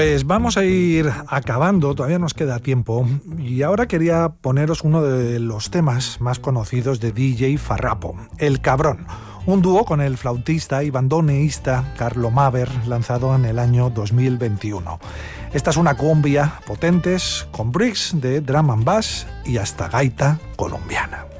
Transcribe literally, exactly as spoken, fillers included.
Pues vamos a ir acabando, todavía nos queda tiempo, y ahora quería poneros uno de los temas más conocidos de D J Farrapo, El Cabrón, un dúo con el flautista y bandoneísta Carlo Maver, lanzado en el año dos mil veintiuno. Esta es una cumbia potentes con breaks de drum and bass y hasta gaita colombiana.